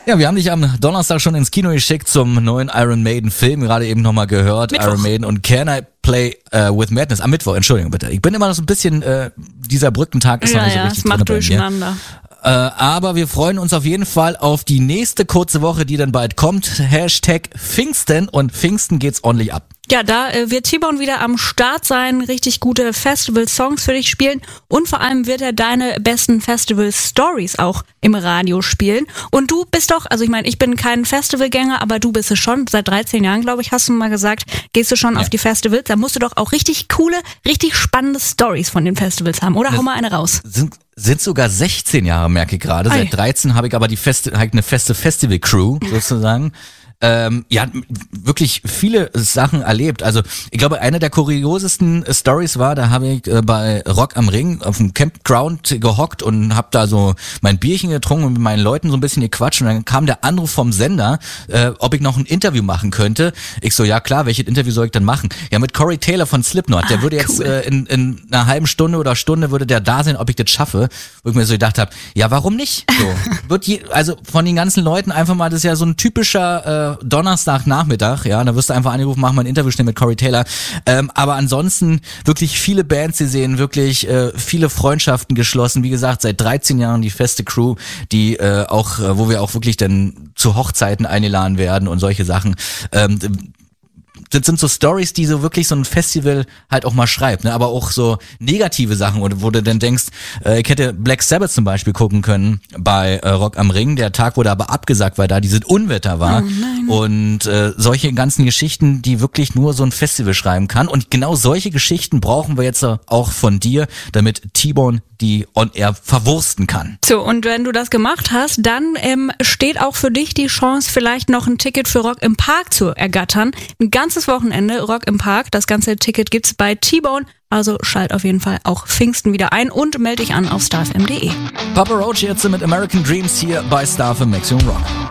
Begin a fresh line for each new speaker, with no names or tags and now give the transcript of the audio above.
Ja, wir haben dich am Donnerstag schon ins Kino geschickt zum neuen Iron Maiden Film, gerade eben nochmal gehört.
Mittwoch.
Iron Maiden und Can I Play with Madness? Am Mittwoch, Entschuldigung bitte. Ich bin immer noch so ein bisschen, dieser Brückentag ist noch nicht so richtig
es macht
drin bei mir.
durcheinander.
Aber wir freuen uns auf jeden Fall auf die nächste kurze Woche, die dann bald kommt. Hashtag Pfingsten und Pfingsten geht's ordentlich ab.
Ja, da wird T-Bone wieder am Start sein, richtig gute Festival-Songs für dich spielen und vor allem wird er deine besten Festival-Stories auch im Radio spielen. Und du bist doch, also ich meine, ich bin kein Festivalgänger, aber du bist es schon. Seit 13 Jahren, glaube ich, hast du mal gesagt, gehst du schon auf die Festivals. Da musst du doch auch richtig coole, richtig spannende Stories von den Festivals haben, oder? Hau mal eine raus.
Sind sogar 16 Jahre, merke ich gerade. Seit 13 habe ich aber eine feste Festival-Crew sozusagen. Ja, wirklich viele Sachen erlebt. Also ich glaube, eine der kuriosesten Stories war, da habe ich bei Rock am Ring auf dem Campground gehockt und habe da so mein Bierchen getrunken und mit meinen Leuten so ein bisschen gequatscht und dann kam der Anruf vom Sender, ob ich noch ein Interview machen könnte. Ich so, ja klar, welches Interview soll ich denn machen? Ja, mit Corey Taylor von Slipknot. Der würde jetzt in einer halben Stunde oder Stunde würde der da sein, ob ich das schaffe. Wo ich mir so gedacht habe, ja, warum nicht? So, also von den ganzen Leuten einfach mal, das ist ja so ein typischer Donnerstagnachmittag, ja, da wirst du einfach angerufen, mach mal ein Interview schnell mit Corey Taylor. Aber ansonsten wirklich viele Bands gesehen, wirklich viele Freundschaften geschlossen. Wie gesagt, seit 13 Jahren die feste Crew, die wo wir auch wirklich dann zu Hochzeiten eingeladen werden und solche Sachen. Das sind so Stories, die so wirklich so ein Festival halt auch mal schreibt, ne? Aber auch so negative Sachen, wo du dann denkst, ich hätte Black Sabbath zum Beispiel gucken können bei Rock am Ring. Der Tag wurde aber abgesagt, weil da dieses Unwetter war. Und solche ganzen Geschichten, die wirklich nur so ein Festival schreiben kann. Und genau solche Geschichten brauchen wir jetzt auch von dir, damit T-Bone die on air verwursten kann.
So, und wenn du das gemacht hast, dann steht auch für dich die Chance, vielleicht noch ein Ticket für Rock im Park zu ergattern. Ein ganzes Wochenende Rock im Park. Das ganze Ticket gibt's bei T-Bone. Also schalt auf jeden Fall auch Pfingsten wieder ein und melde dich an auf starfm.de.
Papa Roach jetzt mit American Dreams hier bei Starfm Maxium Rock.